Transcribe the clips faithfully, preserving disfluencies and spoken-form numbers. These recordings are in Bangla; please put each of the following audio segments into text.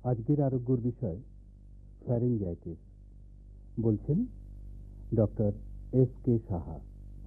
আজকের আরোগ্যর বিষয় ফ্যারিঞ্জাইটিস। বলছেন ডক্টর এস কে সাহা।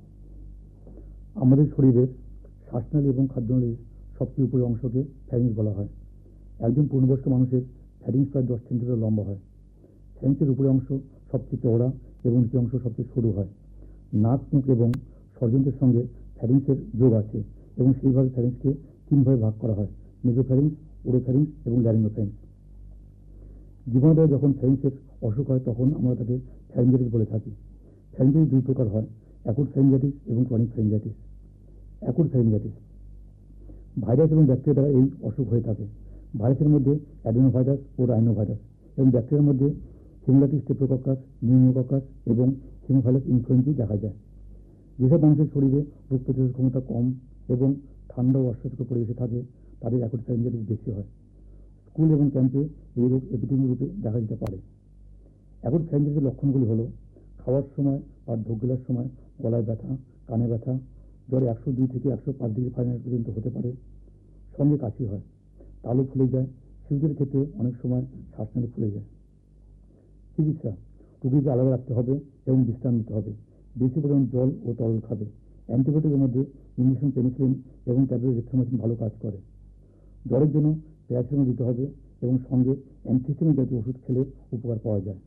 আমাদের শরীরের শ্বাসনালী এবং খাদ্যনালীর সবচেয়ে উপরের অংশকে ফ্যারিংস বলা হয়। একজন পূর্ণবয়স্ক মানুষের ফ্যারিংস প্রায় দশ সেন্টিমিটার লম্বা হয়। ফ্যারিংসের উপরের অংশ সবচেয়ে চওড়া এবং নিচের অংশ সবচেয়ে সরু হয়। নাক, মুখ এবং স্বরযন্ত্রের সঙ্গে ফ্যারিংসের যোগ আছে এবং সেইভাবে ফ্যারিংসকে তিনভাবে ভাগ করা হয়: মেসোফ্যারিংস, ওরোফ্যারিংস এবং ল্যারিঙ্গোফ্যারিংস। জীবনাধারে যখন ফ্যারিংসের অসুখ হয় তখন আমরা তাকে ফ্যারিঞ্জাইটিস বলে থাকি। ফ্যারিঞ্জাইটিস দুই প্রকার হয়: অ্যাকুট ফ্যারিঞ্জাইটিস এবং chronic pharyngitis. Acute pharyngitis virus এবং ব্যাকটেরিয়া দ্বারা এই অসুখ হয়ে থাকে। ভাইরাসের মধ্যে অ্যাডেনোভাইরাস ও রাইনোভাইরাস এবং ব্যাকটেরিয়ার মধ্যে হেমোলাইটিস স্টেফিলোকক্কাস, নিউমোকক্কাস এবং হিমোফাইলাস ইনফ্লুয়েঞ্জাই দেখা যায়। যেসব মানুষের শরীরে রোগ প্রতিরোধ ক্ষমতা কম এবং ঠান্ডা ও অস্বাস্থ্যকর পরিবেশে থাকে তাদের অ্যাকুট ফ্যারিঞ্জাইটিস বেশি হয়। স্কুল এবং ক্যাম্পে এই রোগ এপিডেমিক রূপে দেখা দিতে পারে। অ্যাকুট ফ্যারিঞ্জাইটিসের লক্ষণগুলি হলো: খাওয়ার সময় বা ঢোক গেলার সময় গলায় ব্যথা, কানে ব্যথা, জ্বর একশো দুই থেকে একশো পাঁচ ডিগ্রি ফারেনহাইট পর্যন্ত হতে পারে, সঙ্গে কাশি হয়, তালু ফুলে যায়, শিশুদের ক্ষেত্রে অনেক সময় শ্বাসনালী ফুলে যায়। চিকিৎসা: রোগীকে আলাদা রাখতে হবে এবং বিশ্রাম নিতে হবে। বেশি পরিমাণ জল ও তরল খাবে। অ্যান্টিবায়োটিকের মধ্যে ইঞ্জেকশন, পেনিসিলিন এবং ট্যাবলেট রিথ্রোমাইসিন ভালো কাজ করে। জ্বরের জন্য প্যারাসিটামল দিতে হবে এবং সঙ্গে অ্যান্টিহিস্টামিন জাতীয় ওষুধ খেলে উপকার পাওয়া যায়।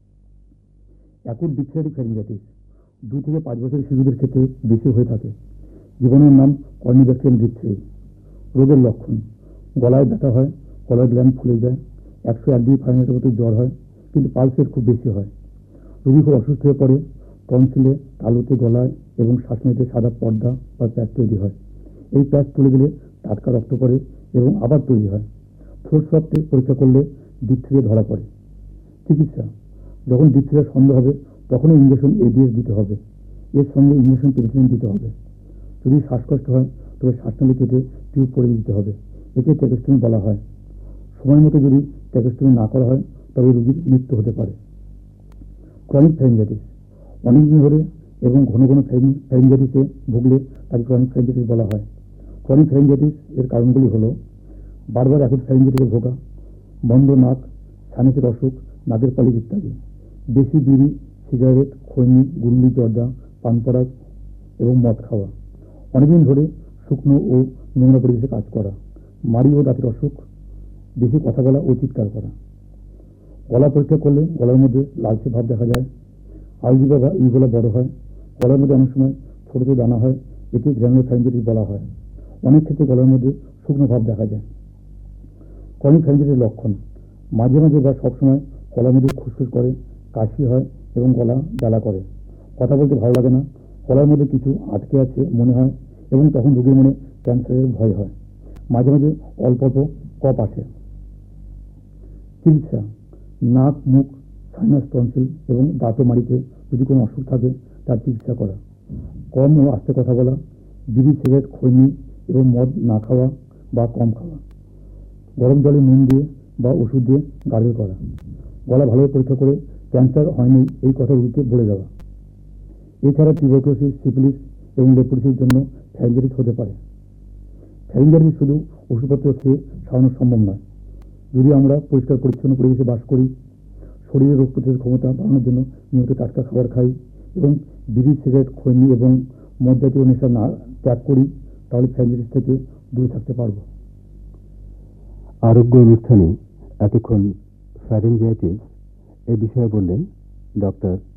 অ্যাকুট ডিপথেরিয়াটিক ফ্যারিঞ্জাইটিস দুই থেকে পাঁচ বছরের শিশুদের ক্ষেত্রে বেশি হয়ে থাকে। জীবাণুর নাম কর্নিব্যাকটেরিয়াম ডিপথেরি। রোগের লক্ষণ: গলায় ব্যথা হয়, গলার গ্ল্যান্ড ফুলে যায়, একশো এক ডিগ্রি ফারেনহাইটের মতো জ্বর হয়, কিন্তু পালসের খুব বেশি হয়। রোগী খুব অসুস্থ হয়ে পড়ে। টনসিলে, তালুতে, গলায় এবং শ্বাসনালীতে সাদা পর্দা বা প্যাচ তৈরি হয়। এই প্যাচ তুলে দিলে টাটকা রক্ত পড়ে এবং আবার তৈরি হয়। থ্রোট সোয়াবতে পরীক্ষা করলে ডিপথেরিয়া ধরা পড়ে। চিকিৎসা: যখন ডিপথেরিয়ার সন্দেহ হবে তখনই ইঞ্জেকশন এডিএস দিতে হবে। এর সঙ্গে ইঞ্জেকশন পেনিসিলিন দিতে হবে। যদি শ্বাসকষ্ট হয় তবে শ্বাসনালী কেটে টিউব করে দিতে হবে। একে ট্র্যাকেস্টমি বলা হয়। সময় মতো যদি ট্র্যাকেস্টমি না করা হয় তবে রোগীর মৃত্যু হতে পারে। ক্রনিক ফ্যারিঞ্জাইটিস অনেকদিন ধরে এবং ঘন ঘন ফ্যারিঞ্জাইটিসে ভুগলে তাকে ক্রনিক ফ্যারিঞ্জাইটিস বলা হয়। ক্রনিক ফ্যারিঞ্জাইটিস এর কারণগুলি হলো: বারবার অ্যাকুট ফ্যারিঞ্জাইটিসে ভোগা, বন্ধ নাক, সাইনাসের অসুখ, নাকের পলিপ ইত্যাদি, বেশি বিড়ি, সিগারেট, খৈনি, গুল্লি, জর্দা, পানপরাগ এবং মদ খাওয়া, অনেকদিন ধরে শুকনো ও নোংরা পরিবেশে কাজ করা, মাড়ি ও দাঁতের অসুখ, বেশি কথা বলা ও চিৎকার করা। গলা পরীক্ষা করলে গলার মধ্যে লালচে ভাব দেখা যায়, আলজিবা বা ইগোলা বড় হয়, গলার মধ্যে অনেক সময় ছোট ছোট দানা হয়, একে গ্র্যানুলার ফ্যারিঞ্জাইটিস বলা হয়। অনেক ক্ষেত্রে গলার মধ্যে শুকনো ভাব দেখা যায়। ক্রনিক ফ্যারিঞ্জাইটিসের লক্ষণ: মাঝে মাঝে বা সবসময় গলার মধ্যে খুসখুস করে, কাশি হয় এবং গলা জ্বালা করে, কথা বলতে ভালো লাগে না, গলার মধ্যে কিছু আটকে আছে মনে হয় এবং তখন রোগীর মনে ক্যান্সারের ভয় হয়। মাঝে মাঝে অল্প অল্প কফ আসে। চিকিৎসা: নাক, মুখ, সাইনাস, টনসিল এবং দাঁত ও মাড়িতে যদি কোনো অসুখ থাকে তার চিকিৎসা করা। কম ও আস্তে কথা বলা, বিড়ি, সিগারেট, খৈনি এবং মদ না খাওয়া বা কম খাওয়া, গরম জলে নুন দিয়ে বা ওষুধ দিয়ে গার্গল করা, গলা ভালোভাবে পরীক্ষা করে ক্যান্সার হয়নি এই কথা রোগীকে বলে দেওয়া। এছাড়া টিউবারকুলোসিস, সিফিলিস এবং লেপ্রোসিসের জন্য ফ্যারিঞ্জাইটিস হতে পারে। ফ্যারিঞ্জাইটিস শুধু ওষুধপত্র খেয়ে সারানো সম্ভব নয়। যদি আমরা পরিষ্কার পরিচ্ছন্ন পরিবেশে বাস করি, শরীরের রোগ প্রতিরোধ ক্ষমতা বাড়ানোর জন্য নিয়মিত টাটকা খাবার খাই এবং বিড়ি, সিগারেট, খৈনি এবং মদ জাতীয় নেশা না ত্যাগ করি, তাহলে ফ্যারিঞ্জাইটিস থেকে দূরে থাকতে পারব। আরোগ্য অনুষ্ঠানে এতক্ষণ ফ্যারিঞ্জাইটিস এ বিষয়ে বললেন ডক্টর